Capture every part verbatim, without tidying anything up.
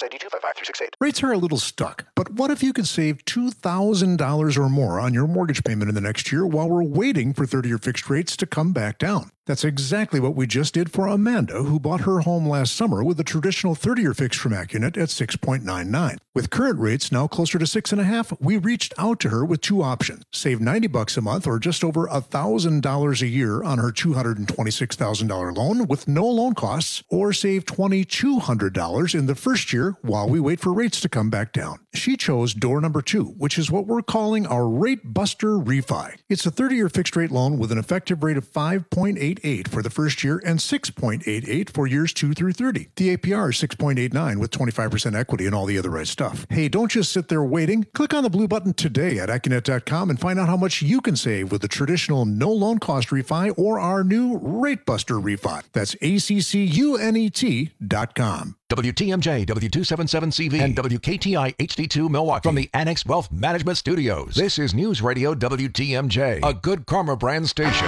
I D two five five three six eight. Rates are a little stuck, but what if you could save two thousand dollars or more on your mortgage payment in the next year while we're waiting for thirty-year fixed rates to come back down? That's exactly what we just did for Amanda, who bought her home last summer with a traditional thirty-year fixed from Accunet at six point nine nine. With current rates now closer to six point five, we reached out to her with two options. Save ninety bucks a month or just over one thousand dollars a year on her two hundred twenty-six thousand dollars loan with no loan costs, or save two thousand two hundred dollars in the first year while we wait for rates to come back down. She chose door number two, which is what we're calling our Rate Buster Refi. It's a thirty-year fixed rate loan with an effective rate of five point eight eight for the first year and six point eight eight for years two through thirty. The A P R is six point eight nine with twenty-five percent equity and all the other right stuff. Hey, don't just sit there waiting. Click on the blue button today at Accunet dot com and find out how much you can save with the traditional no loan cost refi or our new Rate Buster Refi. That's A C C U N E T dot com. W T M J, W two seventy-seven C V, and W K T I H D two Milwaukee from the Annex Wealth Management Studios. This is News Radio W T M J, a Good Karma brand station.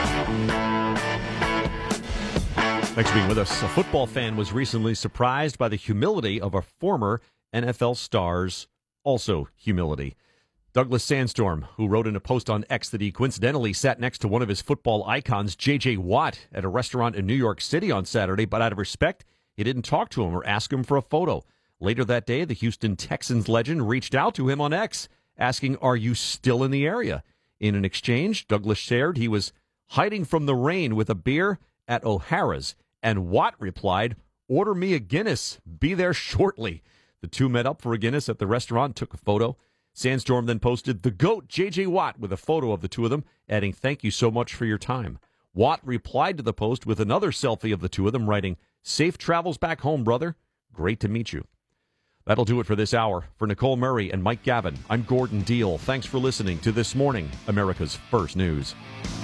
Thanks for being with us. A football fan was recently surprised by the humility of a former N F L star's also humility. Douglas Sandstorm, who wrote in a post on X that he coincidentally sat next to one of his football icons, J J. Watt, at a restaurant in New York City on Saturday, but out of respect, he didn't talk to him or ask him for a photo. Later that day, the Houston Texans legend reached out to him on X, asking, "Are you still in the area?" In an exchange, Douglas shared he was hiding from the rain with a beer at O'Hara's, and Watt replied, "Order me a Guinness. Be there shortly." The two met up for a Guinness at the restaurant, took a photo. Sandstorm then posted the GOAT, J J. Watt, with a photo of the two of them, adding, "Thank you so much for your time." Watt replied to the post with another selfie of the two of them, writing, "Safe travels back home, brother. Great to meet you." That'll do it for this hour. For Nicole Murray and Mike Gavin, I'm Gordon Deal. Thanks for listening to This Morning, America's First News.